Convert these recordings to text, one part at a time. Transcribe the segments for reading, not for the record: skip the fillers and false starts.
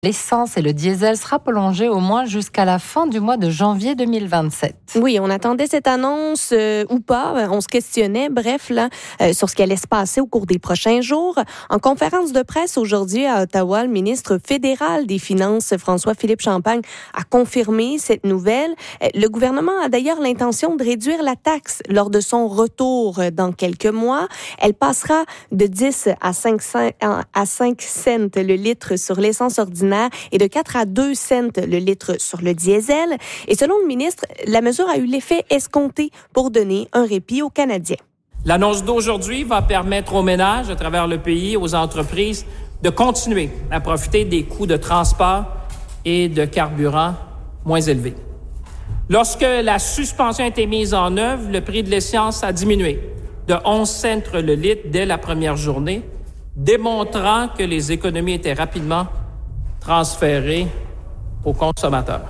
L'essence et le diesel sera prolongé au moins jusqu'à la fin du mois de janvier 2027. Oui, on attendait cette annonce ou pas. On se questionnait, sur ce qui allait se passer au cours des prochains jours. En conférence de presse aujourd'hui à Ottawa, le ministre fédéral des Finances, François-Philippe Champagne, a confirmé cette nouvelle. Le gouvernement a d'ailleurs l'intention de réduire la taxe lors de son retour dans quelques mois. Elle passera de 10 à 5 cents le litre sur l'essence ordinaire et de 4 à 2 cents le litre sur le diesel. Et selon le ministre, la mesure a eu l'effet escompté pour donner un répit aux Canadiens. L'annonce d'aujourd'hui va permettre aux ménages à travers le pays, aux entreprises, de continuer à profiter des coûts de transport et de carburant moins élevés. Lorsque la suspension a été mise en œuvre, le prix de l'essence a diminué de 11 cents le litre dès la première journée, démontrant que les économies étaient rapidement transférées aux consommateurs.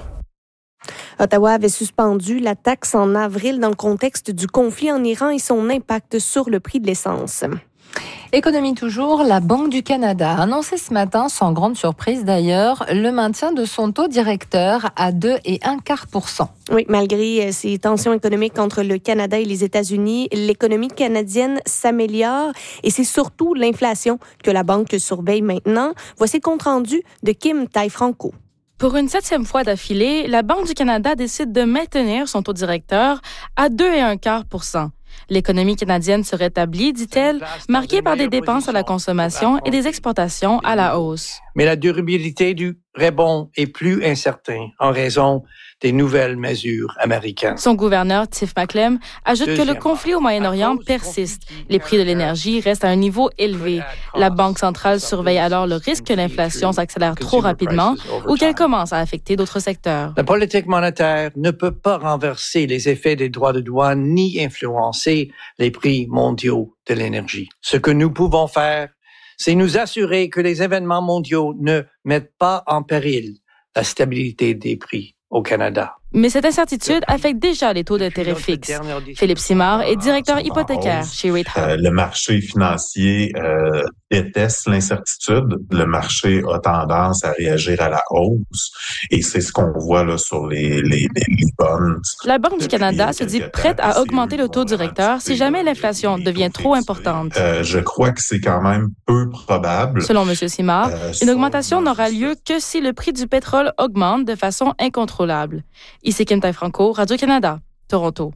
Ottawa avait suspendu la taxe en avril dans le contexte du conflit en Iran et son impact sur le prix de l'essence. Économie toujours, la Banque du Canada a annoncé ce matin, sans grande surprise d'ailleurs, le maintien de son taux directeur à 2,25%. Oui, malgré ces tensions économiques entre le Canada et les États-Unis, l'économie canadienne s'améliore et c'est surtout l'inflation que la banque surveille maintenant. Voici le compte-rendu de Kim Tai-Franco. Pour une 7e fois d'affilée, la Banque du Canada décide de maintenir son taux directeur à 2,25%. L'économie canadienne se rétablit, dit-elle, marquée par des dépenses à la consommation et des exportations à la hausse. Mais la durabilité du rebond est plus incertaine en raison des nouvelles mesures américaines. Son gouverneur, Tiff Macklem, ajoute que le conflit au Moyen-Orient persiste. Les prix de l'énergie restent à un niveau élevé. La Banque centrale surveille alors le risque que l'inflation s'accélère trop rapidement ou qu'elle commence à affecter d'autres secteurs. La politique monétaire ne peut pas renverser les effets des droits de douane ni influencer les prix mondiaux de l'énergie. Ce que nous pouvons faire, c'est nous assurer que les événements mondiaux ne mettent pas en péril la stabilité des prix au Canada. Mais cette incertitude affecte déjà les taux d'intérêt fixes. Philippe Simard est directeur hypothécaire chez Rate Hub. Le marché financier déteste l'incertitude. Le marché a tendance à réagir à la hausse et c'est ce qu'on voit là sur les bonds. La Banque du Canada se dit prête à augmenter le taux directeur si jamais l'inflation devient trop importante. Je crois que c'est quand même peu probable. Selon M. Simard, une augmentation n'aura lieu que si le prix du pétrole augmente de façon incontrôlable. Ici Kim Tai-Franco, Radio-Canada, Toronto.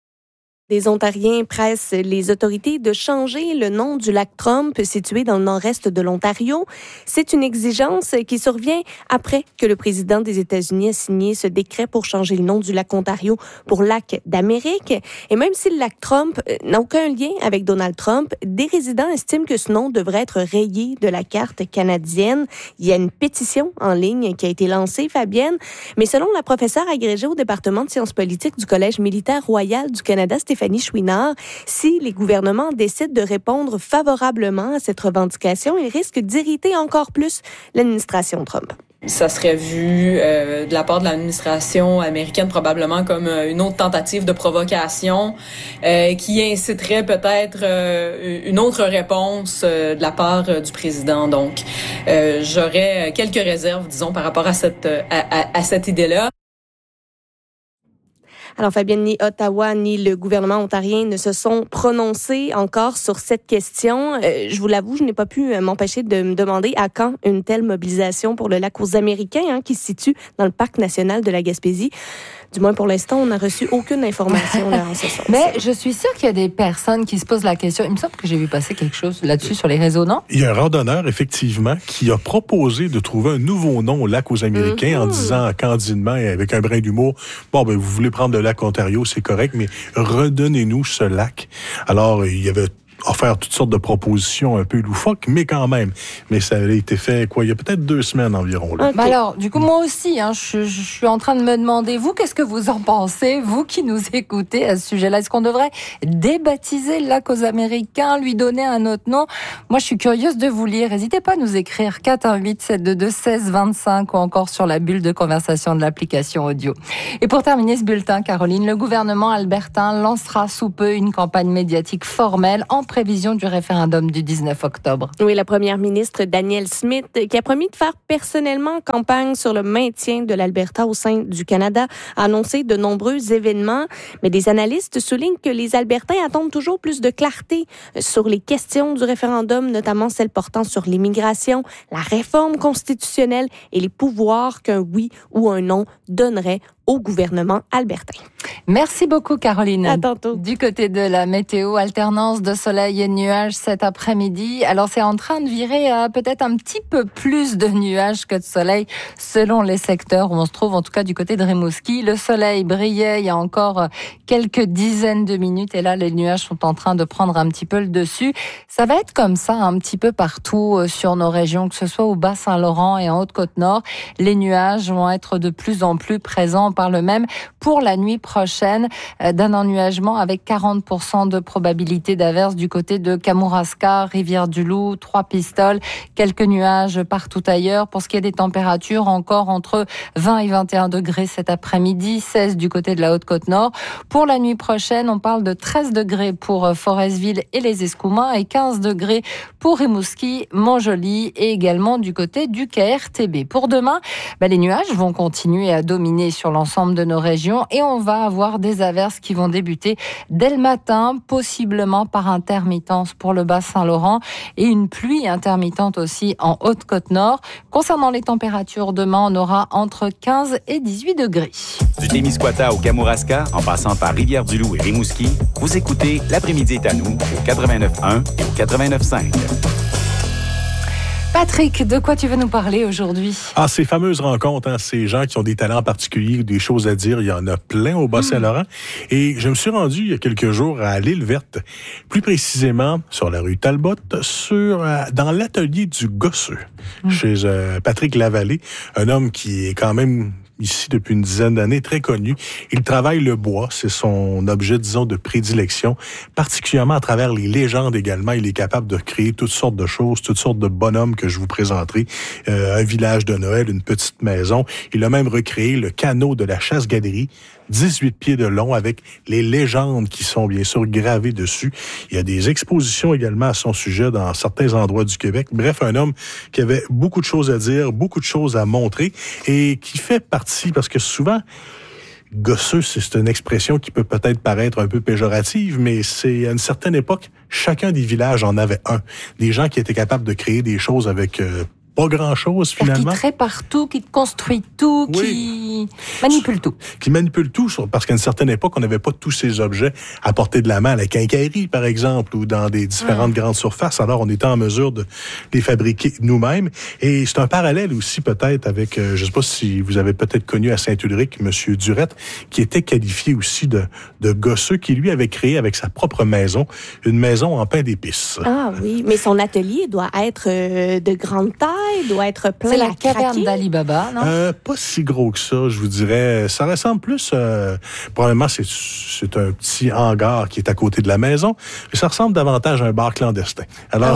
Les Ontariens pressent les autorités de changer le nom du lac Trump situé dans le nord-est de l'Ontario. C'est une exigence qui survient après que le président des États-Unis a signé ce décret pour changer le nom du lac Ontario pour lac d'Amérique. Et même si le lac Trump n'a aucun lien avec Donald Trump, des résidents estiment que ce nom devrait être rayé de la carte canadienne. Il y a une pétition en ligne qui a été lancée, Fabienne. Mais selon la professeure agrégée au département de sciences politiques du Collège militaire royal du Canada, Stéphanie Chouinard, si les gouvernements décident de répondre favorablement à cette revendication, ils risquent d'irriter encore plus l'administration Trump. Ça serait vu de la part de l'administration américaine probablement comme une autre tentative de provocation qui inciterait peut-être une autre réponse de la part du président. Donc, j'aurais quelques réserves, disons, par rapport à cette idée-là. Alors, Fabienne, ni Ottawa ni le gouvernement ontarien ne se sont prononcés encore sur cette question. Je vous l'avoue, je n'ai pas pu m'empêcher de me demander à quand une telle mobilisation pour le lac aux Américains, qui se situe dans le parc national de la Gaspésie. Du moins, pour l'instant, on n'a reçu aucune information là, en ce sens. Mais je suis sûre qu'il y a des personnes qui se posent la question. Il me semble que j'ai vu passer quelque chose là-dessus sur les réseaux, non? Il y a un randonneur, effectivement, qui a proposé de trouver un nouveau nom au lac aux Américains en disant candidement et avec un brin d'humour, bon, ben, vous voulez prendre le lac Ontario, c'est correct, mais redonnez-nous ce lac. Alors, il y avait offert toutes sortes de propositions un peu loufoques, mais quand même. Mais ça avait été fait, il y a peut-être 2 semaines environ. Là. Okay. Bah alors, du coup, moi aussi, je suis en train de me demander, vous, qu'est-ce que vous en pensez, vous qui nous écoutez à ce sujet-là? Est-ce qu'on devrait débaptiser le lac aux Américains, lui donner un autre nom? Moi, je suis curieuse de vous lire. N'hésitez pas à nous écrire 418-722-1625 ou encore sur la bulle de conversation de l'application audio. Et pour terminer ce bulletin, Caroline, le gouvernement albertain lancera sous peu une campagne médiatique formelle en prévision du référendum du 19 octobre. Oui, la première ministre Danielle Smith, qui a promis de faire personnellement campagne sur le maintien de l'Alberta au sein du Canada, a annoncé de nombreux événements. Mais des analystes soulignent que les Albertains attendent toujours plus de clarté sur les questions du référendum, notamment celles portant sur l'immigration, la réforme constitutionnelle et les pouvoirs qu'un oui ou un non donnerait au gouvernement albertain. Merci beaucoup, Caroline. À tantôt. Du côté de la météo, alternance de soleil et de nuages cet après-midi. Alors, c'est en train de virer à peut-être un petit peu plus de nuages que de soleil selon les secteurs où on se trouve, en tout cas du côté de Rimouski. Le soleil brillait il y a encore quelques dizaines de minutes et là, les nuages sont en train de prendre un petit peu le dessus. Ça va être comme ça un petit peu partout sur nos régions, que ce soit au Bas-Saint-Laurent et en Haute-Côte-Nord. Les nuages vont être de plus en plus présents. On parle même pour la nuit prochaine d'un ennuagement avec 40% de probabilité d'averse du côté de Kamouraska, Rivière-du-Loup, Trois-Pistoles, quelques nuages partout ailleurs. Pour ce qui est des températures, encore entre 20 et 21 degrés cet après-midi, 16 du côté de la Haute-Côte-Nord. Pour la nuit prochaine, on parle de 13 degrés pour Forestville et les Escoumins et 15 degrés pour Rimouski, Montjoly et également du côté du KRTB. Pour demain, les nuages vont continuer à dominer sur l'ensemble de nos régions et on va avoir des averses qui vont débuter dès le matin, possiblement par intermittence pour le Bas-Saint-Laurent et une pluie intermittente aussi en Haute-Côte-Nord. Concernant les températures, demain, on aura entre 15 et 18 degrés. Du Témiscouata au Kamouraska, en passant par Rivière-du-Loup et Rimouski, vous écoutez L'après-midi est à nous au 89.1 et au 89.5. Patrick, de quoi tu veux nous parler aujourd'hui? Ces fameuses rencontres, ces gens qui ont des talents particuliers, des choses à dire, il y en a plein au Bas-Saint-Laurent. Et je me suis rendu il y a quelques jours à l'Île Verte, plus précisément sur la rue Talbot, dans l'atelier du Gosseux, chez Patrick Lavallée, un homme qui est quand même ici depuis une dizaine d'années, très connu. Il travaille le bois, c'est son objet, disons, de prédilection, particulièrement à travers les légendes également. Il est capable de créer toutes sortes de choses, toutes sortes de bonhommes que je vous présenterai. Un village de Noël, une petite maison. Il a même recréé le canot de la Chasse-Galerie, 18 pieds de long, avec les légendes qui sont bien sûr gravées dessus. Il y a des expositions également à son sujet dans certains endroits du Québec. Bref, un homme qui avait beaucoup de choses à dire, beaucoup de choses à montrer et qui fait partie, parce que souvent, gosseux, c'est une expression qui peut peut-être paraître un peu péjorative, mais c'est à une certaine époque, chacun des villages en avait un. Des gens qui étaient capables de créer des choses avec pas grand-chose, finalement. Qui crée partout, qui construit tout, qui manipule tout. Qui manipule tout, parce qu'à une certaine époque, on n'avait pas tous ces objets à portée de la main à la quincaillerie, par exemple, ou dans des différentes grandes surfaces. Alors, on était en mesure de les fabriquer nous-mêmes. Et c'est un parallèle aussi, peut-être, avec, je ne sais pas si vous avez peut-être connu à Saint-Ulrich, M. Durette, qui était qualifié aussi de gosseux, qui lui avait créé avec sa propre maison, une maison en pain d'épices. Ah oui, mais son atelier doit être de grande taille. Doit être plein. C'est la caverne d'Ali Baba, non? Pas si gros que ça, je vous dirais. Ça ressemble plus, probablement c'est un petit hangar qui est à côté de la maison, mais ça ressemble davantage à un bar clandestin. Alors,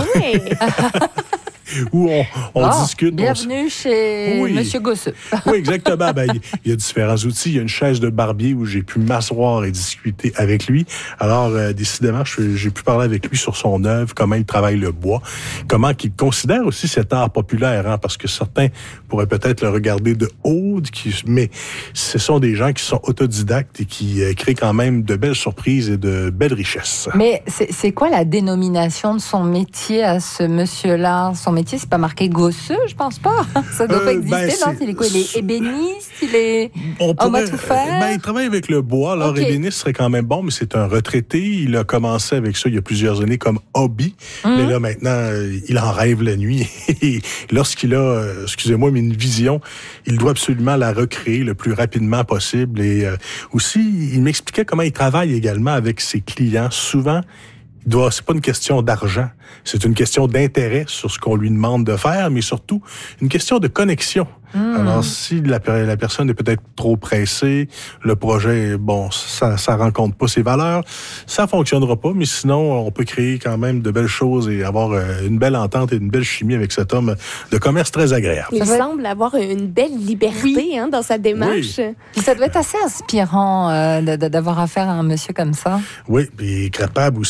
où on discute. Bienvenue chez Monsieur Gosseux. Oui, exactement. Il y a différents outils. Il y a une chaise de barbier où j'ai pu m'asseoir et discuter avec lui. Alors, décidément, j'ai pu parler avec lui sur son œuvre, comment il travaille le bois, comment il considère aussi cet art populaire, parce que certains pourraient peut-être le regarder de haut, mais ce sont des gens qui sont autodidactes et qui créent quand même de belles surprises et de belles richesses. Mais c'est quoi la dénomination de son métier à ce monsieur-là? Son métier, c'est pas marqué gosseux, je pense pas. Ça doit pas exister, non? Il est quoi? Il est ébéniste? Il est homme à tout faire? Il travaille avec le bois. Alors, ébéniste serait quand même bon, mais c'est un retraité. Il a commencé avec ça il y a plusieurs années comme hobby. Mais là, maintenant, il en rêve la nuit. Et lorsqu'il a, mais une vision, il doit absolument la recréer le plus rapidement possible. Et aussi, il m'expliquait comment il travaille également avec ses clients. Souvent, c'est pas une question d'argent, c'est une question d'intérêt sur ce qu'on lui demande de faire, mais surtout une question de connexion. Alors, si la personne est peut-être trop pressée, le projet, ça rencontre pas ses valeurs, ça fonctionnera pas, mais sinon, on peut créer quand même de belles choses et avoir une belle entente et une belle chimie avec cet homme de commerce très agréable. Il semble avoir une belle liberté dans sa démarche. Oui. Puis ça doit être assez inspirant d'avoir affaire à un monsieur comme ça. Oui, puis capable aussi, c'est pas évident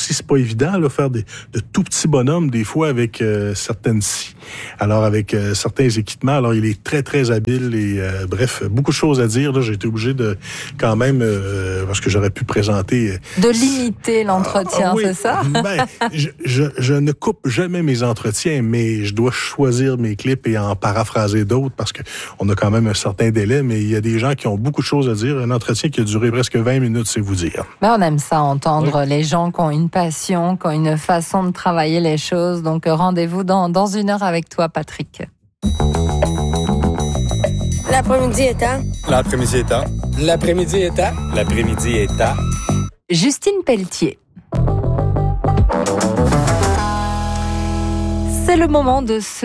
évident, là, faire de tout petits bonhommes, des fois, avec certaines scies. Alors, avec certains équipements. Alors, il est très, très habile et, bref, beaucoup de choses à dire. Là, j'ai été obligé de, quand même, parce que j'aurais pu présenter... De limiter l'entretien, oui. C'est ça? Je ne coupe jamais mes entretiens, mais je dois choisir mes clips et en paraphraser d'autres parce que on a quand même un certain délai, mais il y a des gens qui ont beaucoup de choses à dire. Un entretien qui a duré presque 20 minutes, c'est vous dire. On aime ça, entendre les gens qui ont une passion, qui ont une façon de travailler les choses. Donc, rendez-vous dans 1 heure avec toi, Patrick. L'après-midi est à... L'après-midi est à... L'après-midi est à... L'après-midi est à... Justine Pelletier. C'est le moment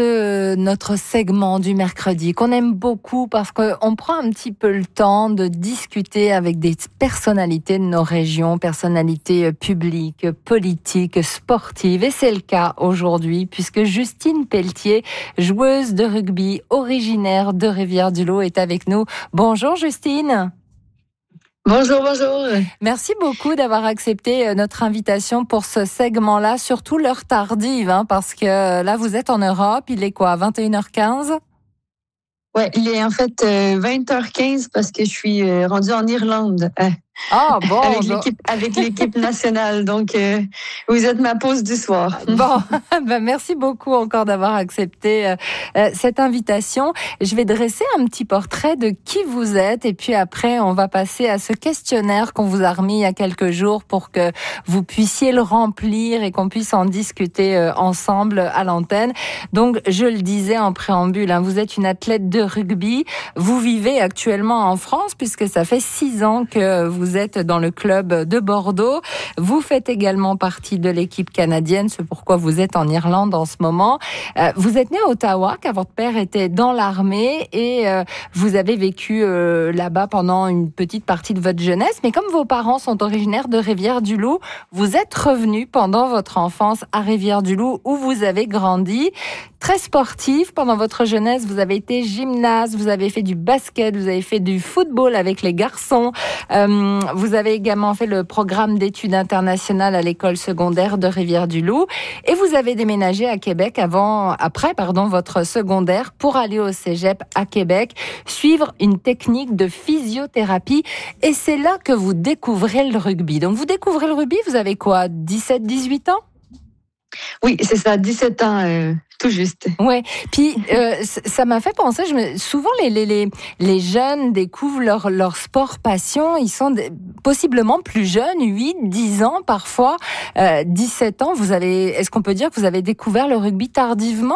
de notre segment du mercredi qu'on aime beaucoup parce qu'on prend un petit peu le temps de discuter avec des personnalités de nos régions, personnalités publiques, politiques, sportives. Et c'est le cas aujourd'hui puisque Justine Pelletier, joueuse de rugby originaire de Rivière-du-Loup, est avec nous. Bonjour Justine. Bonjour. Merci beaucoup d'avoir accepté notre invitation pour ce segment-là, surtout l'heure tardive, parce que là, vous êtes en Europe. Il est quoi, 21h15? Ouais, il est en fait 20h15 parce que je suis rendue en Irlande. Ah bon, avec l'équipe nationale. Donc, vous êtes ma pause du soir. Bon, merci beaucoup encore d'avoir accepté cette invitation. Je vais dresser un petit portrait de qui vous êtes et puis après, on va passer à ce questionnaire qu'on vous a remis il y a quelques jours pour que vous puissiez le remplir et qu'on puisse en discuter ensemble à l'antenne. Donc, je le disais en préambule, vous êtes une athlète de rugby. Vous vivez actuellement en France puisque ça fait 6 ans que vous êtes dans le club de Bordeaux. Vous faites également partie de l'équipe canadienne, c'est pourquoi vous êtes en Irlande en ce moment. Vous êtes né à Ottawa, car votre père était dans l'armée et vous avez vécu là-bas pendant une petite partie de votre jeunesse. Mais comme vos parents sont originaires de Rivière-du-Loup, vous êtes revenu pendant votre enfance à Rivière-du-Loup où vous avez grandi. Très sportif, pendant votre jeunesse, vous avez été gymnaste, vous avez fait du basket, vous avez fait du football avec les garçons. Vous avez également fait le programme d'études internationales à l'école secondaire de Rivière-du-Loup et vous avez déménagé à Québec après votre secondaire pour aller au cégep à Québec, suivre une technique de physiothérapie et c'est là que vous découvrez le rugby. Donc vous découvrez le rugby, vous avez quoi, 17, 18 ans? Oui, c'est ça, 17 ans, tout juste. Ouais. Puis ça m'a fait penser. Souvent les jeunes découvrent leur sport passion. Ils sont possiblement plus jeunes, 8, 10 ans parfois, 17 ans. Est-ce qu'on peut dire que vous avez découvert le rugby tardivement?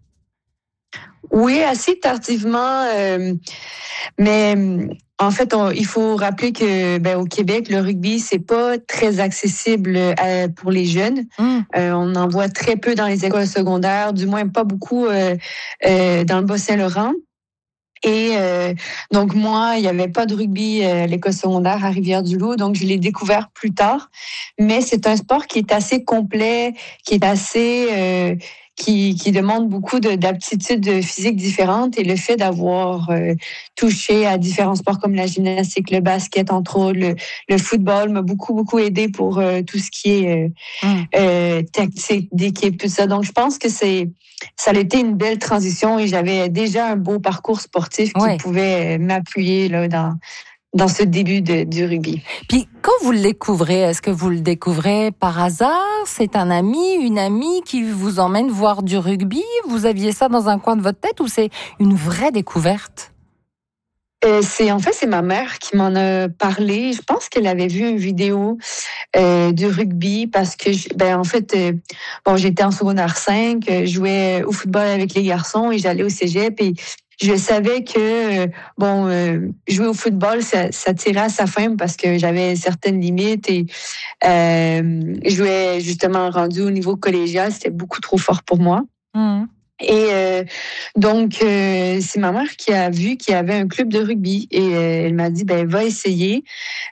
Oui, assez tardivement, mais en fait, il faut rappeler que au Québec, le rugby, c'est pas très accessible pour les jeunes. On en voit très peu dans les écoles secondaires, du moins pas beaucoup dans le Bas-Saint-Laurent. Et donc moi, il y avait pas de rugby à l'école secondaire à Rivière-du-Loup, donc je l'ai découvert plus tard. Mais c'est un sport qui est assez complet, qui est assez qui demande beaucoup d'aptitudes physiques différentes et le fait d'avoir touché à différents sports comme la gymnastique, le basket, entre autres, le football m'a beaucoup aidé pour tout ce qui est tactique d'équipe, tout ça. Donc, je pense que ça a été une belle transition et j'avais déjà un beau parcours sportif qui pouvait m'appuyer là dans ce début du rugby. Puis quand vous le découvrez, est-ce que vous le découvrez par hasard? C'est un ami, une amie qui vous emmène voir du rugby? Vous aviez ça dans un coin de votre tête ou c'est une vraie découverte? C'est ma mère qui m'en a parlé. Je pense qu'elle avait vu une vidéo du rugby parce que j'étais en secondaire 5, je jouais au football avec les garçons et j'allais au cégep et je savais que jouer au football, ça tirait à sa fin parce que j'avais certaines limites et je jouais justement rendu au niveau collégial, c'était beaucoup trop fort pour moi. Et donc, c'est ma mère qui a vu qu'il y avait un club de rugby et elle m'a dit, va essayer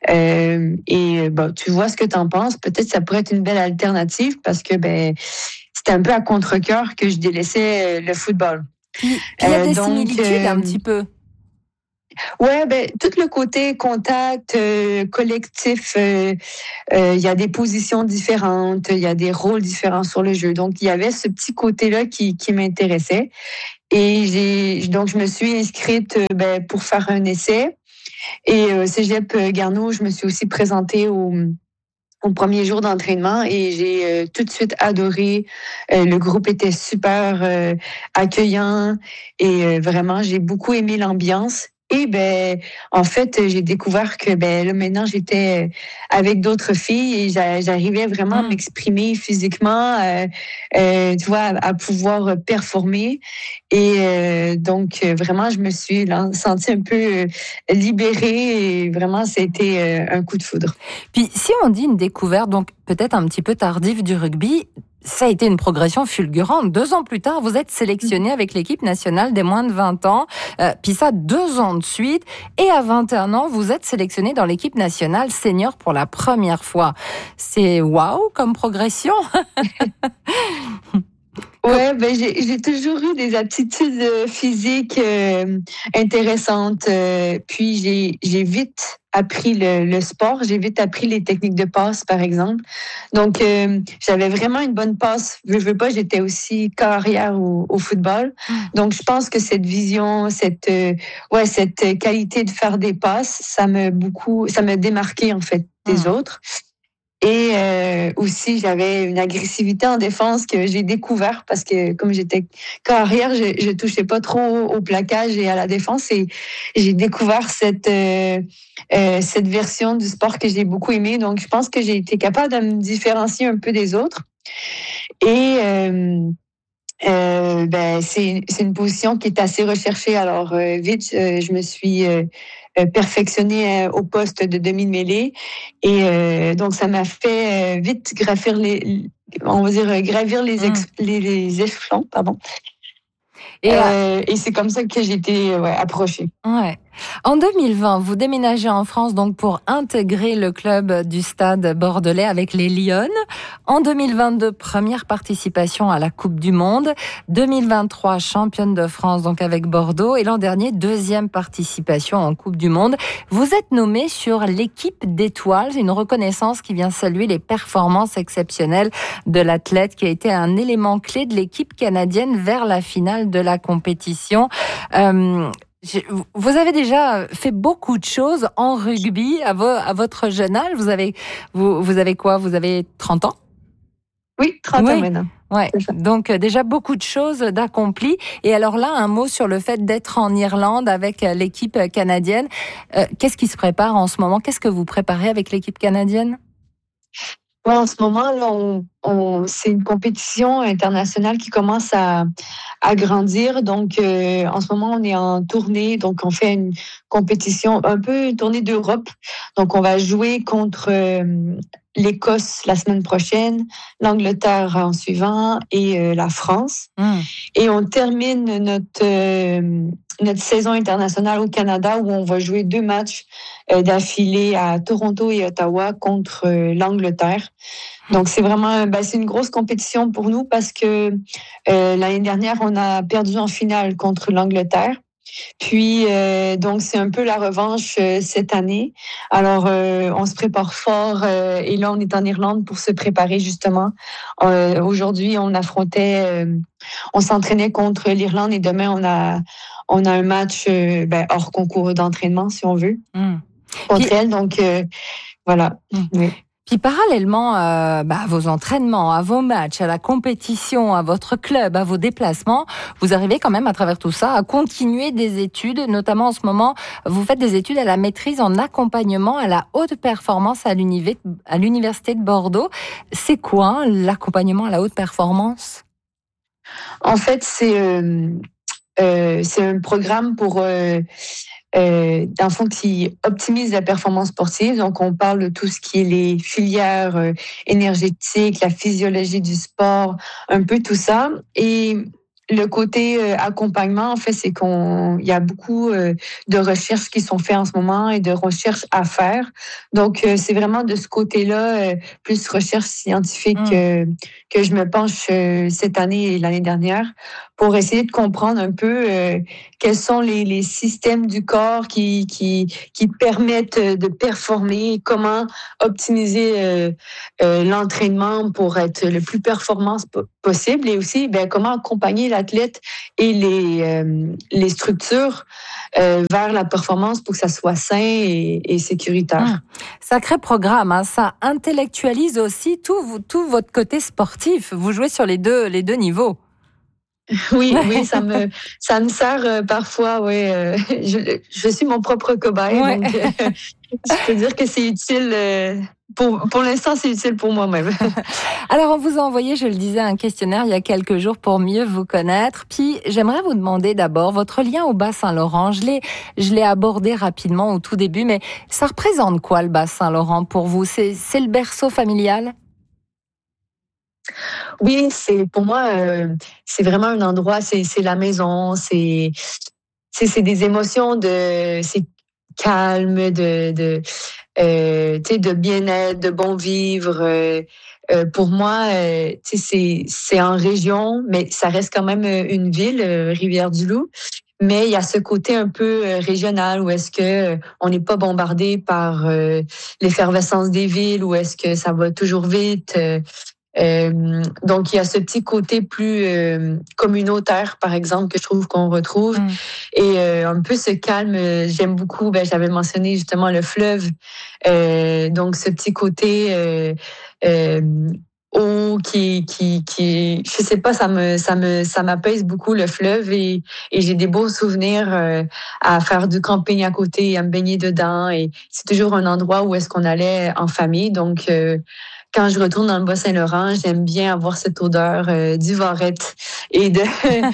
tu vois ce que t'en penses. Peut-être ça pourrait être une belle alternative parce que c'était un peu à contre-cœur que je délaissais le football. Puis il y a des similitudes un petit peu. Ouais, tout le côté contact, collectif, il y a des positions différentes, il y a des rôles différents sur le jeu. Donc, il y avait ce petit côté-là qui m'intéressait. Et donc, je me suis inscrite pour faire un essai. Et Cégep Garneau, je me suis aussi présentée au premier jour d'entraînement et j'ai tout de suite adoré. Le groupe était super accueillant et vraiment, j'ai beaucoup aimé l'ambiance. Et en fait, j'ai découvert que là maintenant j'étais avec d'autres filles et j'arrivais vraiment à m'exprimer physiquement, tu vois, à pouvoir performer. Et donc vraiment, je me suis sentie un peu libérée et vraiment, ça a été un coup de foudre. Puis si on dit une découverte, donc peut-être un petit peu tardive du rugby, ça a été une progression fulgurante. 2 ans plus tard, vous êtes sélectionné avec l'équipe nationale des moins de 20 ans. Puis ça, 2 ans de suite. Et à 21 ans, vous êtes sélectionné dans l'équipe nationale senior pour la première fois. C'est waouh comme progression. Ouais, j'ai toujours eu des aptitudes physiques intéressantes. Puis j'ai vite appris le sport, j'ai vite appris les techniques de passe, par exemple. Donc j'avais vraiment une bonne passe. Je veux pas, j'étais aussi carrière au football. Donc je pense que cette vision, cette qualité de faire des passes, ça m'a démarqué en fait des autres. Et aussi, j'avais une agressivité en défense que j'ai découvert parce que comme j'étais carrière, je touchais pas trop au plaquage et à la défense. Et j'ai découvert cette version du sport que j'ai beaucoup aimée. Donc, je pense que j'ai été capable de me différencier un peu des autres. Et c'est une position qui est assez recherchée. Alors, vite, je me suis perfectionnée au poste de demi-mêlée. Et donc, ça m'a fait vite gravir les échelons, pardon. Et c'est comme ça que j'ai été approchée. Ouais. En 2020, vous déménagez en France donc pour intégrer le club du Stade Bordelais avec les Lions. En 2022, première participation à la Coupe du Monde. 2023, championne de France donc avec Bordeaux. Et l'an dernier, 2e participation en Coupe du Monde. Vous êtes nommé sur l'équipe d'étoiles, une reconnaissance qui vient saluer les performances exceptionnelles de l'athlète qui a été un élément clé de l'équipe canadienne vers la finale de la compétition. Vous avez déjà fait beaucoup de choses en rugby à votre jeune âge. Vous avez quoi? Vous avez 30 ans? Oui, 30 ans maintenant. Ouais. Donc déjà beaucoup de choses d'accompli. Et alors là, un mot sur le fait d'être en Irlande avec l'équipe canadienne. Qu'est-ce qui se prépare en ce moment? Qu'est-ce que vous préparez avec l'équipe canadienne? En ce moment, là, c'est une compétition internationale qui commence à grandir. Donc, en ce moment, on est en tournée. Donc, on fait une compétition, un peu une tournée d'Europe. Donc, on va jouer contre l'Écosse la semaine prochaine, l'Angleterre en suivant et la France. Et on termine notre saison internationale au Canada où on va jouer 2 matchs d'affilée à Toronto et Ottawa contre l'Angleterre. Donc, c'est vraiment c'est une grosse compétition pour nous parce que l'année dernière, on a perdu en finale contre l'Angleterre. Puis, donc, c'est un peu la revanche cette année. Alors, on se prépare fort et là, on est en Irlande pour se préparer justement. Aujourd'hui, on s'entraînait contre l'Irlande et demain, on a un match hors concours d'entraînement, si on veut, contre elle. Donc, voilà. Oui. Puis parallèlement à vos entraînements, à vos matchs, à la compétition, à votre club, à vos déplacements, vous arrivez quand même à travers tout ça à continuer des études, notamment en ce moment, vous faites des études à la maîtrise en accompagnement à la haute performance à l'Université de Bordeaux. C'est quoi l'accompagnement à la haute performance? En fait, c'est un programme pour dans le fond, qui optimise la performance sportive. Donc, on parle de tout ce qui est les filières énergétiques, la physiologie du sport, un peu tout ça. Et le côté accompagnement, en fait, c'est qu'il y a beaucoup de recherches qui sont faites en ce moment et de recherches à faire. Donc, c'est vraiment de ce côté-là, plus recherche scientifique, que je me penche cette année et l'année dernière pour essayer de comprendre un peu quels sont les systèmes du corps qui permettent de performer, comment optimiser l'entraînement pour être le plus performant possible, et aussi comment accompagner l'athlète et les structures vers la performance pour que ça soit sain et sécuritaire. Sacré programme, hein. Ça intellectualise aussi tout votre côté sportif. Vous jouez sur les deux niveaux. Oui, ça me sert parfois. Oui, je suis mon propre cobaye, donc je peux dire que c'est utile. Pour l'instant, c'est utile pour moi-même. Alors, on vous a envoyé, je le disais, un questionnaire il y a quelques jours pour mieux vous connaître. Puis, j'aimerais vous demander d'abord votre lien au Bas-Saint-Laurent. Je l'ai abordé rapidement au tout début, mais ça représente quoi le Bas-Saint-Laurent pour vous? C'est le berceau familial? Oui, pour moi, c'est vraiment un endroit, c'est la maison, c'est des émotions c'est calme, de bien-être, de bon vivre. Pour moi, c'est en région, mais ça reste quand même une ville, Rivière-du-Loup. Mais il y a ce côté un peu régional où est-ce que on n'est pas bombardé par l'effervescence des villes, où est-ce que ça va toujours vite. Donc, il y a ce petit côté plus communautaire, par exemple, que je trouve qu'on retrouve. Et un peu ce calme, j'aime beaucoup. J'avais mentionné justement le fleuve. Donc, ce petit côté eau qui, je sais pas, ça m'apaise beaucoup, le fleuve. Et j'ai des beaux souvenirs à faire du camping à côté, à me baigner dedans. Et c'est toujours un endroit où est-ce qu'on allait en famille. Donc, quand je retourne dans le Bas-Saint-Laurent, j'aime bien avoir cette odeur du varette et du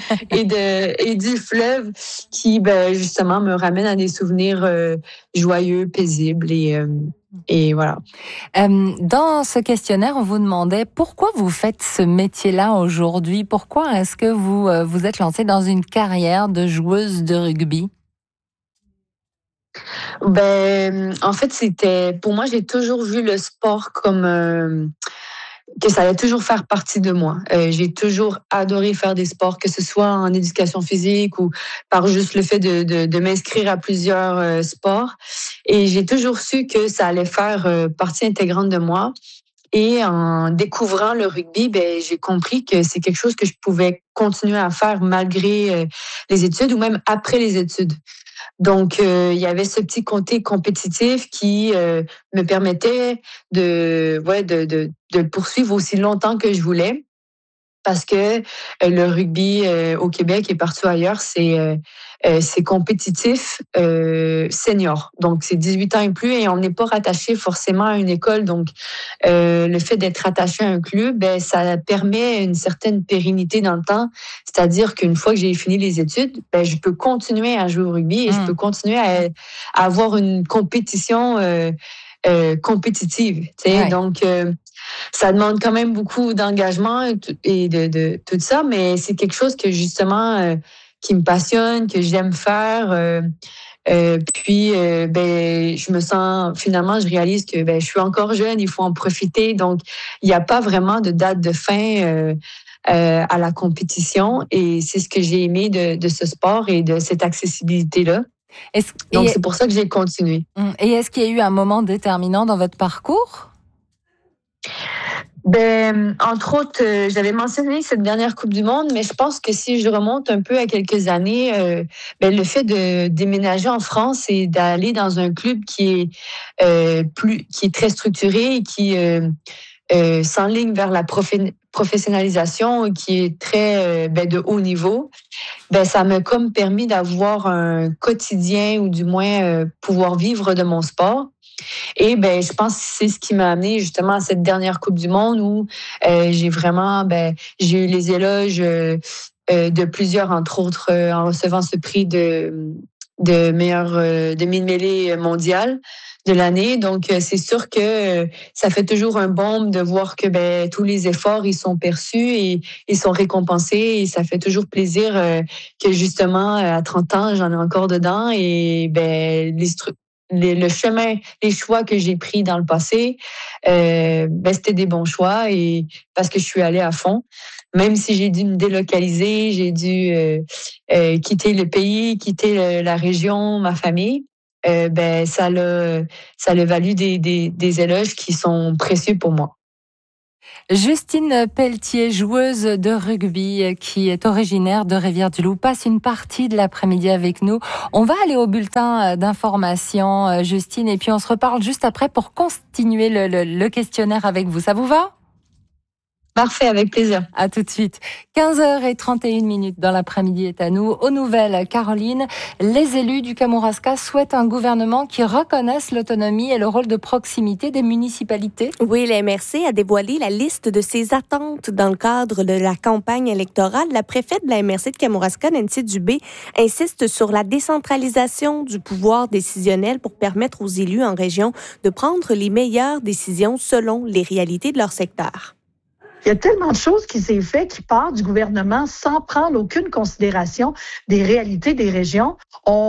fleuve qui, justement, me ramène à des souvenirs joyeux, paisibles et voilà. Dans ce questionnaire, on vous demandait pourquoi vous faites ce métier-là aujourd'hui. Pourquoi est-ce que vous êtes lancée dans une carrière de joueuse de rugby? En fait, pour moi, j'ai toujours vu le sport comme que ça allait toujours faire partie de moi. J'ai toujours adoré faire des sports, que ce soit en éducation physique ou par juste le fait de m'inscrire à plusieurs sports. Et j'ai toujours su que ça allait faire partie intégrante de moi. Et en découvrant le rugby, j'ai compris que c'est quelque chose que je pouvais continuer à faire malgré les études ou même après les études. Donc, il y avait ce petit côté compétitif qui me permettait de le poursuivre aussi longtemps que je voulais. Parce que le rugby au Québec et partout ailleurs, c'est compétitif senior. Donc, c'est 18 ans et plus et on n'est pas rattaché forcément à une école. Donc, le fait d'être rattaché à un club, ça permet une certaine pérennité dans le temps. C'est-à-dire qu'une fois que j'ai fini les études, je peux continuer à jouer au rugby et je peux continuer à avoir une compétition compétitive. Ouais. Donc, ça demande quand même beaucoup d'engagement et de tout ça, mais c'est quelque chose que justement qui me passionne, que j'aime faire. Puis, je me sens, finalement, je réalise que je suis encore jeune, il faut en profiter. Donc, il n'y a pas vraiment de date de fin à la compétition. Et c'est ce que j'ai aimé de ce sport et de cette accessibilité-là. Donc, c'est pour ça que j'ai continué. Et est-ce qu'il y a eu un moment déterminant dans votre parcours? Entre autres, j'avais mentionné cette dernière Coupe du Monde, mais je pense que si je remonte un peu à quelques années, le fait de déménager en France et d'aller dans un club qui est très structuré et qui s'enligne vers la professionnalisation, qui est très de haut niveau, ça m'a comme permis d'avoir un quotidien ou du moins pouvoir vivre de mon sport. Et je pense que c'est ce qui m'a amené justement à cette dernière Coupe du Monde où j'ai vraiment j'ai eu les éloges de plusieurs, entre autres en recevant ce prix de meilleur demi-mêlée mondiale de l'année. Donc c'est sûr que ça fait toujours un baume de voir que tous les efforts ils sont perçus et ils sont récompensés, et ça fait toujours plaisir que justement à 30 ans j'en ai encore dedans et le chemin, les choix que j'ai pris dans le passé, c'était des bons choix et parce que je suis allée à fond. Même si j'ai dû me délocaliser, j'ai dû quitter le pays, quitter la région, ma famille, ça l'a valu des éloges qui sont précieux pour moi. Justine Pelletier, joueuse de rugby qui est originaire de Rivière-du-Loup, passe une partie de l'après-midi avec nous. On va aller au bulletin d'information, Justine, et puis on se reparle juste après pour continuer le questionnaire avec vous. Ça vous va ? Parfait, avec plaisir. À tout de suite. 15h31 dans l'après-midi est à nous. Aux nouvelles, Caroline, les élus du Kamouraska souhaitent un gouvernement qui reconnaisse l'autonomie et le rôle de proximité des municipalités. Oui, la MRC a dévoilé la liste de ses attentes dans le cadre de la campagne électorale. La préfète de la MRC de Kamouraska, Nancy Dubé, insiste sur la décentralisation du pouvoir décisionnel pour permettre aux élus en région de prendre les meilleures décisions selon les réalités de leur secteur. Il y a tellement de choses qui s'est fait qui partent du gouvernement sans prendre aucune considération des réalités des régions.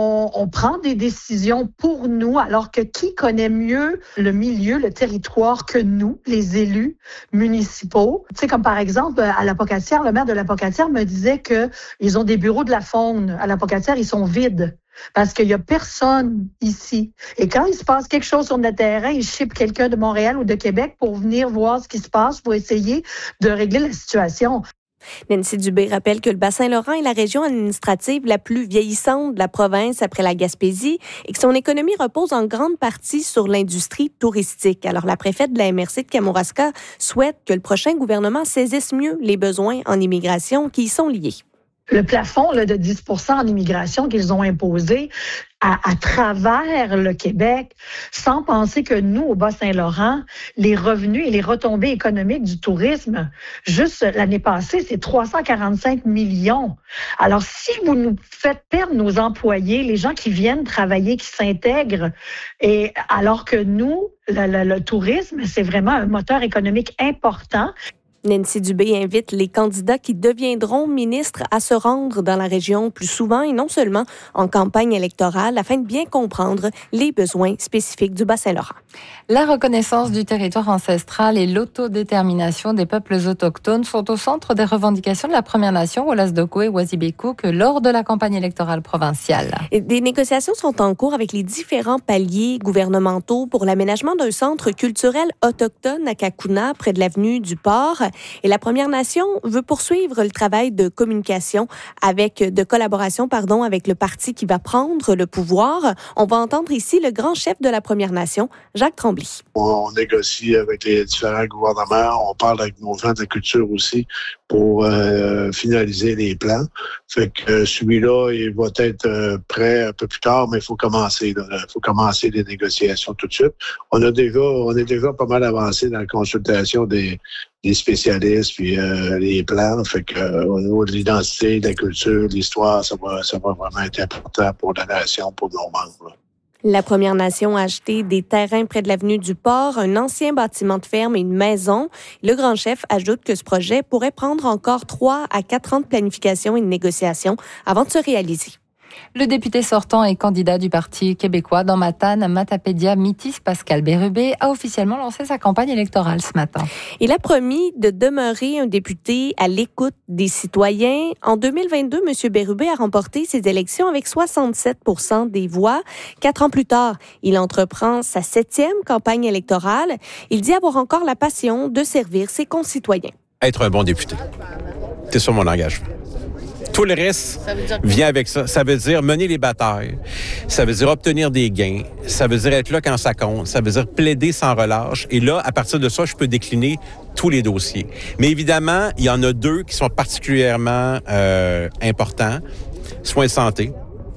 On prend des décisions pour nous, alors que qui connaît mieux le milieu, le territoire que nous, les élus municipaux? Tu sais, comme par exemple, à l'Apocatière, le maire de l'Apocatière me disait qu'ils ont des bureaux de la faune. À l'Apocatière, ils sont vides. Parce qu'il n'y a personne ici. Et quand il se passe quelque chose sur notre terrain, ils chippent quelqu'un de Montréal ou de Québec pour venir voir ce qui se passe, pour essayer de régler la situation. Nancy Dubé rappelle que le Bas-Saint-Laurent est la région administrative la plus vieillissante de la province après la Gaspésie et que son économie repose en grande partie sur l'industrie touristique. Alors, la préfète de la MRC de Kamouraska souhaite que le prochain gouvernement saisisse mieux les besoins en immigration qui y sont liés. Le plafond de 10 % en immigration qu'ils ont imposé à travers le Québec, sans penser que nous, au Bas-Saint-Laurent, les revenus et les retombées économiques du tourisme, juste l'année passée, c'est 345 millions. Alors, si vous nous faites perdre nos employés, les gens qui viennent travailler, qui s'intègrent, et alors que nous, le tourisme, c'est vraiment un moteur économique important. Nancy Dubé invite les candidats qui deviendront ministres à se rendre dans la région plus souvent et non seulement en campagne électorale afin de bien comprendre les besoins spécifiques du Bas-Saint-Laurent. La reconnaissance du territoire ancestral et l'autodétermination des peuples autochtones sont au centre des revendications de la Première Nation, Wolastoqey et Wazibekuk, lors de la campagne électorale provinciale. Et des négociations sont en cours avec les différents paliers gouvernementaux pour l'aménagement d'un centre culturel autochtone à Kakuna, près de l'avenue du Port. Et la Première Nation veut poursuivre le travail de communication de collaboration avec le parti qui va prendre le pouvoir. On va entendre ici le grand chef de la Première Nation, Jacques Tremblay. On négocie avec les différents gouvernements, on parle avec nos gens de la culture aussi pour finaliser les plans. Fait que celui-là, il va être prêt un peu plus tard, mais il faut commencer. Il faut commencer les négociations tout de suite. On est déjà pas mal avancé dans la consultation des spécialistes, puis les plans. Fait que au niveau de l'identité, de la culture, de l'histoire, ça va vraiment être important pour la nation, pour nos membres. La Première Nation a acheté des terrains près de l'avenue du Port, un ancien bâtiment de ferme et une maison. Le grand chef ajoute que ce projet pourrait prendre encore 3 à 4 ans de planification et de négociation avant de se réaliser. Le député sortant et candidat du Parti québécois dans Matane, Matapédia Métis, Pascal Bérubé, a officiellement lancé sa campagne électorale ce matin. Il a promis de demeurer un député à l'écoute des citoyens. En 2022, M. Bérubé a remporté ses élections avec 67 % des voix. 4 ans plus tard, il entreprend sa 7e campagne électorale. Il dit avoir encore la passion de servir ses concitoyens. Être un bon député, c'est sur mon engagement. Tout le reste vient avec ça. Ça veut dire mener les batailles. Ça veut dire obtenir des gains. Ça veut dire être là quand ça compte. Ça veut dire plaider sans relâche. Et là, à partir de ça, je peux décliner tous les dossiers. Mais évidemment, il y en a 2 qui sont particulièrement importants. Soins de santé,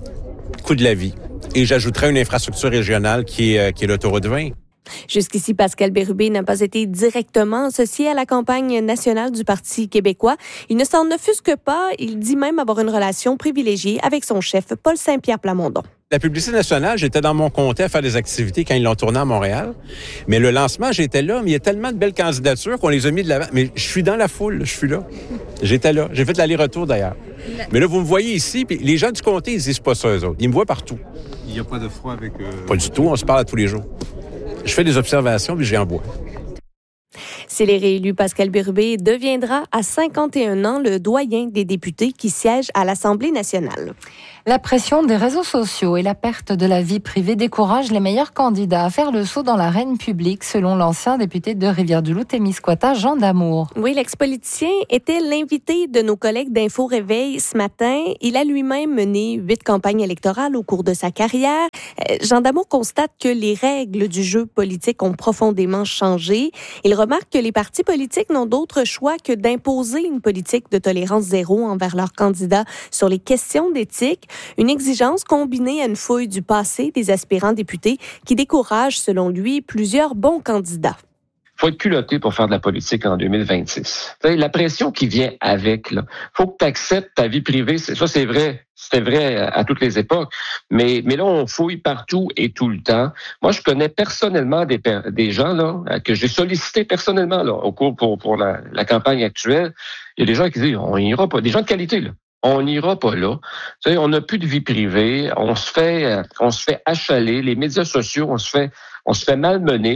coût de la vie. Et j'ajouterai une infrastructure régionale qui est l'autoroute 20. Jusqu'ici, Pascal Bérubé n'a pas été directement associé à la campagne nationale du Parti québécois. Il ne s'en offusque pas. Il dit même avoir une relation privilégiée avec son chef, Paul Saint-Pierre Plamondon. La publicité nationale, j'étais dans mon comté à faire des activités quand ils l'ont tourné à Montréal. Mais le lancement, j'étais là. Mais il y a tellement de belles candidatures qu'on les a mis de l'avant. Mais je suis dans la foule, je suis là. J'étais là. J'ai fait l'aller-retour d'ailleurs. Mais là, vous me voyez ici, puis les gens du comté, ils disent pas ça, eux autres. Ils me voient partout. Il n'y a pas de froid avec... Pas du tout, on se parle à tous les jours. Je fais des observations, puis j'en bois. S'il est réélu, Pascal Bérubé deviendra à 51 ans le doyen des députés qui siègent à l'Assemblée nationale. La pression des réseaux sociaux et la perte de la vie privée découragent les meilleurs candidats à faire le saut dans l'arène publique, selon l'ancien député de Rivière-du-Loup-Témiscouata, Jean Damour. Oui, l'ex-politicien était l'invité de nos collègues d'Info Réveil ce matin. Il a lui-même mené 8 campagnes électorales au cours de sa carrière. Jean Damour constate que les règles du jeu politique ont profondément changé. Il remarque que les partis politiques n'ont d'autre choix que d'imposer une politique de tolérance zéro envers leurs candidats sur les questions d'éthique. Une exigence combinée à une fouille du passé des aspirants députés qui décourage, selon lui, plusieurs bons candidats. Faut être culotté pour faire de la politique en 2026. La pression qui vient avec, là, faut que tu acceptes ta vie privée. Ça, c'est vrai. C'était vrai à toutes les époques. Mais là, on fouille partout et tout le temps. Moi, je connais personnellement des gens là que j'ai sollicités personnellement là au cours pour la campagne actuelle. Il y a des gens qui disent on ira pas. Des gens de qualité là. On n'ira pas là. Tu sais, on n'a plus de vie privée. On se fait achaler. Les médias sociaux, on se fait malmener.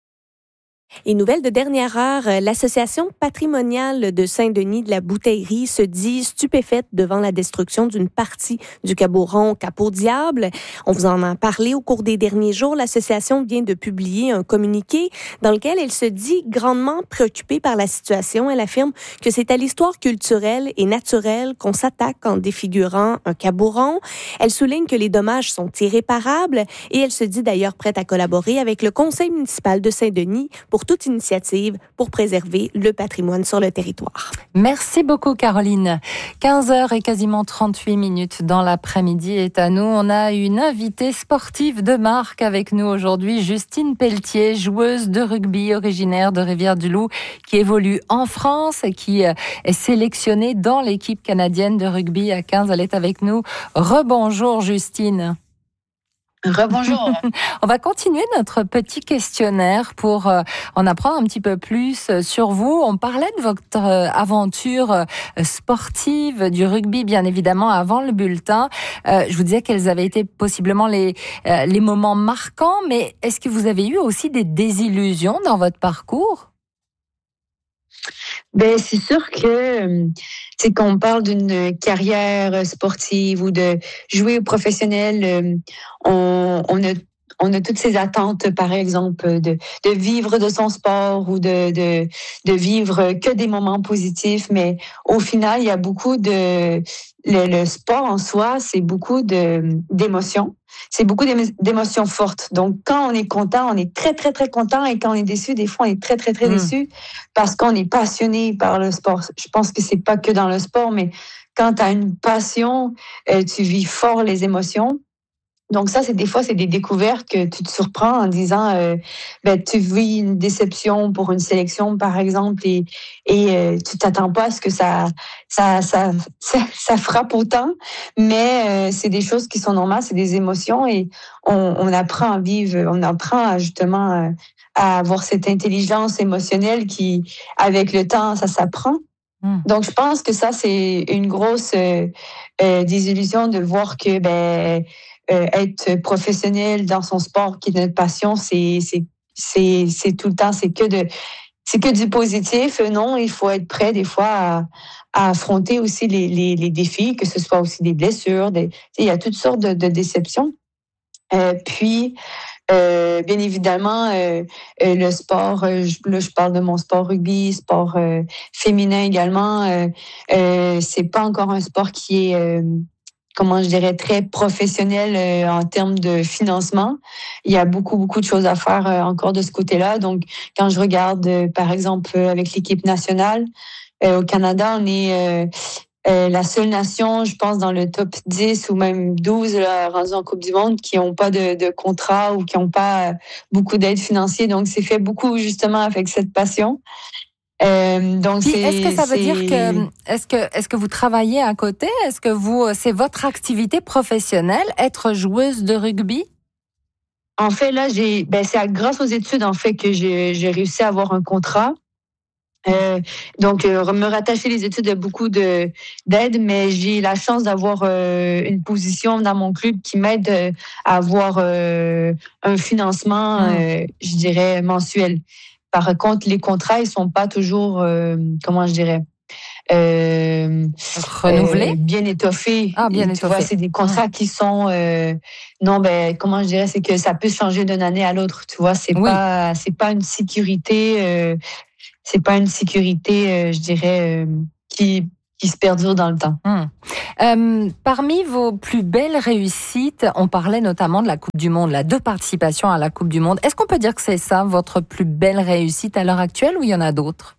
Et nouvelle de dernière heure, l'Association patrimoniale de Saint-Denis de la Bouteillerie se dit stupéfaite devant la destruction d'une partie du Cap-au-Rond Cap-au-Diable. On vous en a parlé au cours des derniers jours. L'association vient de publier un communiqué dans lequel elle se dit grandement préoccupée par la situation. Elle affirme que c'est à l'histoire culturelle et naturelle qu'on s'attaque en défigurant un Cap-au-Rond. Elle souligne que les dommages sont irréparables et elle se dit d'ailleurs prête à collaborer avec le Conseil municipal de Saint-Denis pour toute initiative pour préserver le patrimoine sur le territoire. Merci beaucoup, Caroline. 15h et quasiment 38 minutes dans l'après-midi est à nous. On a une invitée sportive de marque avec nous aujourd'hui, Justine Pelletier, joueuse de rugby originaire de Rivière-du-Loup, qui évolue en France et qui est sélectionnée dans l'équipe canadienne de rugby à 15. Elle est avec nous. Rebonjour, Justine. Rebonjour. On va continuer notre petit questionnaire pour en apprendre un petit peu plus sur vous. On parlait de votre aventure sportive du rugby, bien évidemment, avant le bulletin. Je vous disais quels avaient été possiblement les moments marquants, mais est-ce que vous avez eu aussi des désillusions dans votre parcours? Ben, c'est sûr que, quand on parle d'une carrière sportive ou de jouer au professionnel, on a toutes ces attentes, par exemple, de vivre de son sport ou de vivre que des moments positifs. Mais au final, il y a beaucoup le sport en soi, c'est beaucoup d'émotions. C'est beaucoup d'émotions fortes. Donc, quand on est content, on est très, très, très content. Et quand on est déçu, des fois, on est très, très, très déçu parce qu'on est passionné par le sport. Je pense que c'est pas que dans le sport, mais quand tu as une passion, tu vis fort les émotions. Donc ça, c'est des découvertes que tu te surprends en disant, tu vis une déception pour une sélection, par exemple, et tu t'attends pas à ce que ça frappe autant, mais c'est des choses qui sont normales, c'est des émotions et on apprend à vivre, on apprend justement à avoir cette intelligence émotionnelle qui, avec le temps, ça s'apprend. Donc je pense que ça, c'est une grosse désillusion de voir que être professionnel dans son sport qui est notre passion, c'est tout le temps, c'est que du positif. Non, il faut être prêt des fois à affronter aussi les défis, que ce soit aussi des blessures, il y a toutes sortes de déceptions. Puis bien évidemment, le sport, là je parle de mon sport rugby, sport féminin également, c'est pas encore un sport qui est très professionnel en termes de financement. Il y a beaucoup, beaucoup de choses à faire encore de ce côté-là. Donc, quand je regarde, par exemple, avec l'équipe nationale, au Canada, on est la seule nation, je pense, dans le top 10 ou même 12 rendus en Coupe du Monde qui n'ont pas de contrat ou qui n'ont pas beaucoup d'aide financière. Donc, c'est fait beaucoup, justement, avec cette passion. Donc est-ce que ça veut dire que est-ce que vous travaillez à côté? Est-ce que c'est votre activité professionnelle, être joueuse de rugby? En fait, là, c'est grâce aux études en fait que j'ai réussi à avoir un contrat. Donc, me rattacher les études a beaucoup d'aide, mais j'ai la chance d'avoir une position dans mon club qui m'aide à avoir un financement, je dirais, mensuel. Par contre, les contrats, ils sont pas toujours, comment je dirais, renouvelés, bien étoffés. Bien étoffés. Tu vois, c'est des contrats qui sont, comment je dirais, c'est que ça peut changer d'une année à l'autre. Tu vois, c'est pas une sécurité. C'est pas une sécurité, je dirais, qui se perdure dans le temps. Parmi vos plus belles réussites, on parlait notamment de la Coupe du Monde, la 2 participations à la Coupe du Monde. Est-ce qu'on peut dire que c'est ça, votre plus belle réussite à l'heure actuelle, ou il y en a d'autres?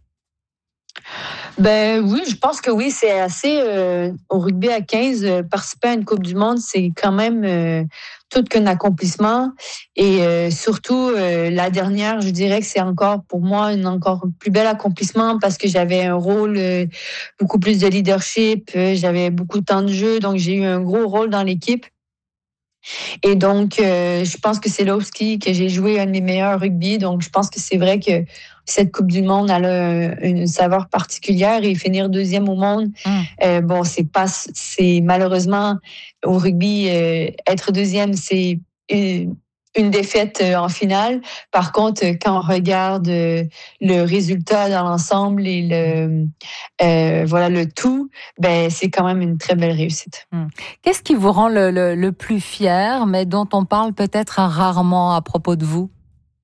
Ben oui, je pense que oui, c'est assez au rugby à 15, participer à une Coupe du Monde, c'est quand même tout qu'un accomplissement. Et surtout, la dernière, je dirais que c'est encore pour moi un encore plus bel accomplissement parce que j'avais un rôle beaucoup plus de leadership, j'avais beaucoup de temps de jeu, donc j'ai eu un gros rôle dans l'équipe. Et donc, je pense que c'est là aussi que j'ai joué un de mes meilleurs rugby. Donc, je pense que c'est vrai que cette Coupe du Monde, elle a une saveur particulière et finir 2e au monde. Bon, c'est malheureusement au rugby, être 2e, c'est une défaite en finale. Par contre, quand on regarde le résultat dans l'ensemble et le tout, ben c'est quand même une très belle réussite. Qu'est-ce qui vous rend le plus fier, mais dont on parle peut-être rarement à propos de vous?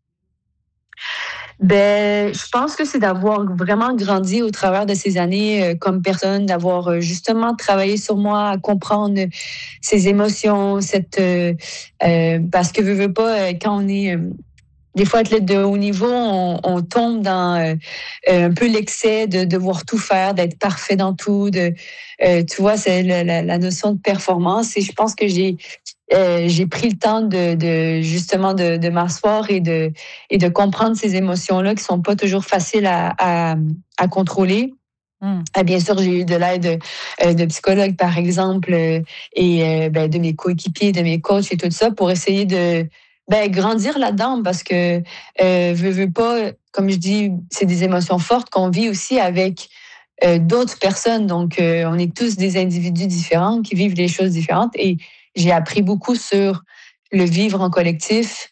Ben, je pense que c'est d'avoir vraiment grandi au travers de ces années comme personne, d'avoir justement travaillé sur moi, à comprendre ses émotions, parce que veux pas, quand on est des fois athlète de haut niveau, on tombe dans un peu l'excès de devoir tout faire, d'être parfait dans tout. Tu vois, c'est la notion de performance. Et je pense que j'ai pris le temps de m'asseoir et de comprendre ces émotions-là qui sont pas toujours faciles à contrôler. Bien sûr, j'ai eu de l'aide de psychologues, par exemple, et de mes coéquipiers, de mes coachs et tout ça pour essayer de grandir là-dedans parce que veux pas, comme je dis, c'est des émotions fortes qu'on vit aussi avec d'autres personnes. Donc, on est tous des individus différents qui vivent des choses différentes et j'ai appris beaucoup sur le vivre en collectif.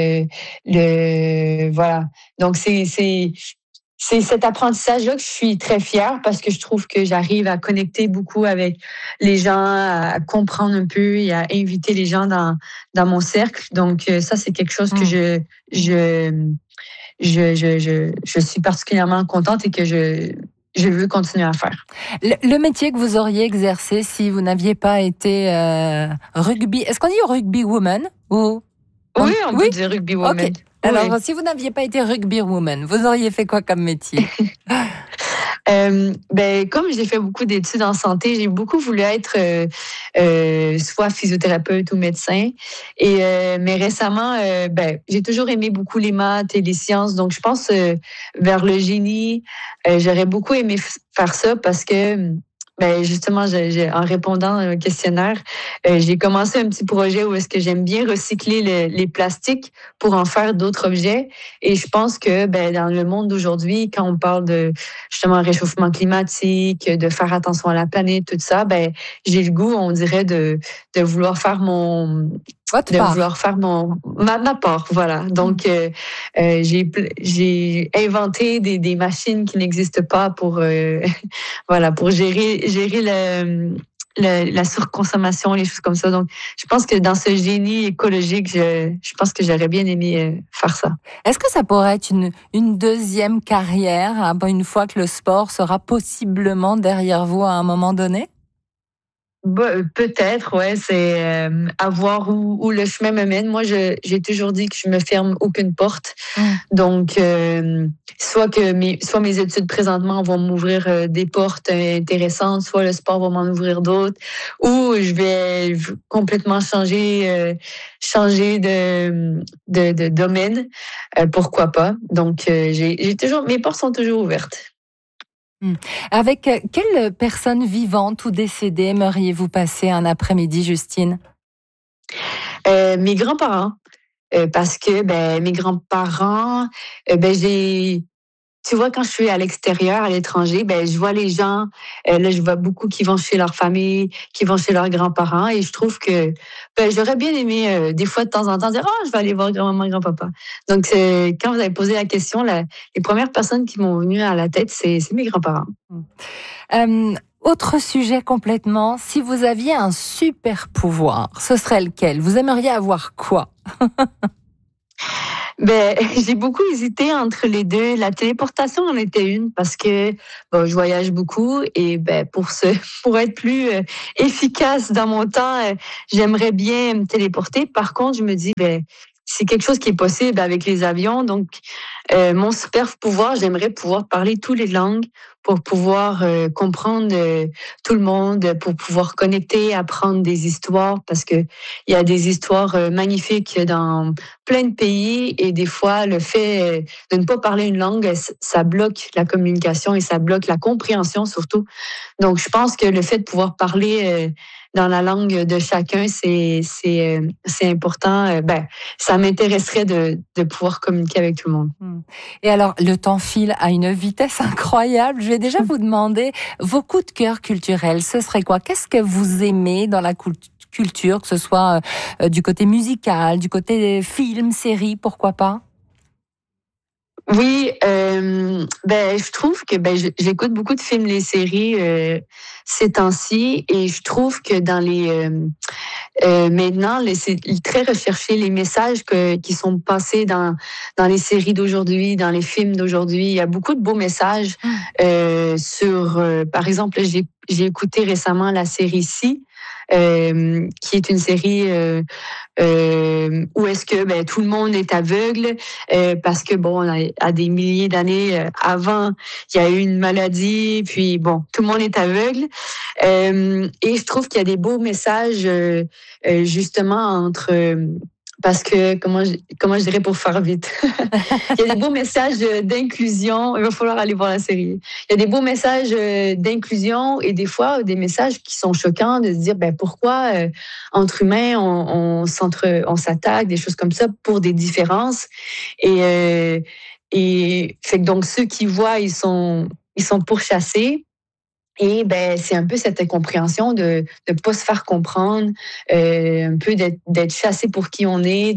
Voilà. Donc, c'est cet apprentissage-là que je suis très fière parce que je trouve que j'arrive à connecter beaucoup avec les gens, à comprendre un peu et à inviter les gens dans mon cercle. Donc, ça, c'est quelque chose que je suis particulièrement contente et que je veux continuer à faire. Le métier que vous auriez exercé si vous n'aviez pas été rugby, est-ce qu'on dit rugby woman ou... Oui, on peut dire rugby woman. Okay. Alors, si vous n'aviez pas été rugby woman, vous auriez fait quoi comme métier? Comme j'ai fait beaucoup d'études en santé, j'ai beaucoup voulu être soit physiothérapeute ou médecin. Mais récemment, j'ai toujours aimé beaucoup les maths et les sciences. Donc, je pense vers le génie. J'aurais beaucoup aimé faire ça parce que justement, en répondant au questionnaire, j'ai commencé un petit projet où est-ce que j'aime bien recycler les plastiques pour en faire d'autres objets. Et je pense que dans le monde d'aujourd'hui, quand on parle de justement réchauffement climatique, de faire attention à la planète, tout ça, j'ai le goût, on dirait, de vouloir faire ma part, voilà. Donc j'ai inventé des machines qui n'existent pas pour pour gérer la surconsommation, les choses comme ça. Donc je pense que dans ce génie écologique, je pense que j'aurais bien aimé faire ça. Est-ce que ça pourrait être une deuxième carrière une fois que le sport sera possiblement derrière vous à un moment donné? Peut-être, ouais, c'est à voir où le chemin me mène. Moi, j'ai toujours dit que je me ferme aucune porte. Donc, soit mes études présentement vont m'ouvrir des portes intéressantes, soit le sport va m'en ouvrir d'autres, ou je vais complètement changer de domaine. Pourquoi pas? Donc, mes portes sont toujours ouvertes. Avec quelle personne vivante ou décédée aimeriez-vous passer un après-midi, Justine? Mes grands-parents. Parce que mes grands-parents, j'ai tu vois, quand je suis à l'extérieur, à l'étranger, ben je vois les gens. Là, je vois beaucoup qui vont chez leur famille, qui vont chez leurs grands-parents, et je trouve que j'aurais bien aimé des fois de temps en temps dire je vais aller voir grand-maman, grand-papa. Donc quand vous avez posé la question, les premières personnes qui m'ont venu à la tête, c'est mes grands-parents. Autre sujet complètement. Si vous aviez un super pouvoir, ce serait lequel? Vous aimeriez avoir quoi? J'ai beaucoup hésité entre les deux. La téléportation en était une parce que je voyage beaucoup et pour être plus efficace dans mon temps, j'aimerais bien me téléporter. Par contre, je me dis c'est quelque chose qui est possible avec les avions. Donc, mon super pouvoir, j'aimerais pouvoir parler toutes les langues pour pouvoir comprendre tout le monde, pour pouvoir connecter, apprendre des histoires, parce que il y a des histoires magnifiques dans plein de pays, et des fois, le fait de ne pas parler une langue, ça bloque la communication et ça bloque la compréhension surtout. Donc, je pense que le fait de pouvoir parler dans la langue de chacun, c'est important. Ça m'intéresserait de pouvoir communiquer avec tout le monde. Et alors, le temps file à une vitesse incroyable. Je vais déjà vous demander vos coups de cœur culturels. Ce serait quoi? Qu'est-ce que vous aimez dans la culture, que ce soit du côté musical, du côté film, série, pourquoi pas? Oui, je trouve que j'écoute beaucoup de films, les séries ces temps-ci, et je trouve que dans les maintenant, c'est très recherché les messages qui sont passés dans les séries d'aujourd'hui, dans les films d'aujourd'hui. Il y a beaucoup de beaux messages sur, par exemple, j'ai écouté récemment la série Si. Qui est une série où est-ce que tout le monde est aveugle parce que à des milliers d'années avant, il y a eu une maladie, puis tout le monde est aveugle, et je trouve qu'il y a des beaux messages justement entre parce que, comment je dirais pour faire vite, il y a des beaux messages d'inclusion. Il va falloir aller voir la série. Il y a des beaux messages d'inclusion et des fois des messages qui sont choquants, de se dire pourquoi entre humains on s'attaque, des choses comme ça pour des différences. Et fait que donc ceux qui voient, ils sont pourchassés. Et c'est un peu cette incompréhension de pas se faire comprendre, un peu d'être chassé pour qui on est,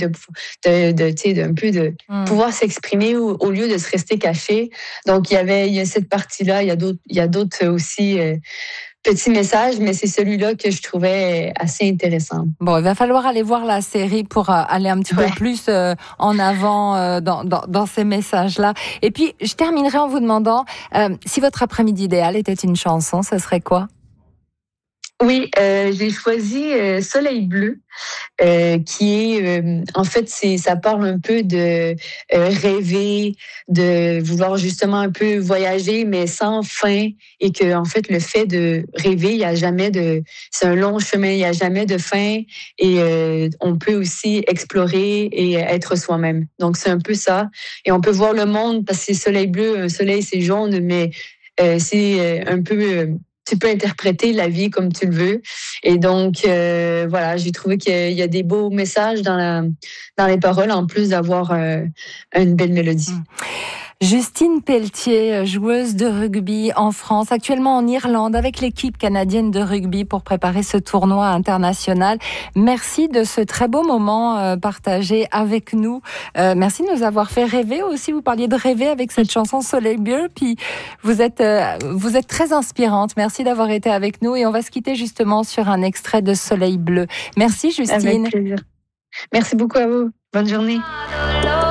pouvoir s'exprimer au lieu de se rester caché. Donc il y a cette partie-là, il y a d'autres aussi petits messages, mais c'est celui-là que je trouvais assez intéressant. Bon, il va falloir aller voir la série pour aller un petit peu plus en avant dans ces messages-là. Et puis, je terminerai en vous demandant si votre après-midi idéal était une chanson, ce serait quoi? Oui, j'ai choisi Soleil bleu, qui est, en fait, ça parle un peu de rêver, de vouloir justement un peu voyager, mais sans fin, et que, en fait, le fait de rêver, c'est un long chemin, il n'y a jamais de fin, et on peut aussi explorer et être soi-même. Donc, c'est un peu ça. Et on peut voir le monde, parce que c'est soleil bleu, un soleil, c'est jaune, mais c'est un peu... tu peux interpréter la vie comme tu le veux. Et donc, j'ai trouvé qu'il y a des beaux messages dans les paroles, en plus d'avoir une belle mélodie. Justine Pelletier, joueuse de rugby en France, actuellement en Irlande avec l'équipe canadienne de rugby pour préparer ce tournoi international. Merci de ce très beau moment partagé avec nous. Merci de nous avoir fait rêver aussi. Vous parliez de rêver avec cette chanson Soleil bleu. Puis vous êtes très inspirante. Merci d'avoir été avec nous et on va se quitter justement sur un extrait de Soleil bleu. Merci Justine. Avec plaisir. Merci beaucoup à vous. Bonne journée.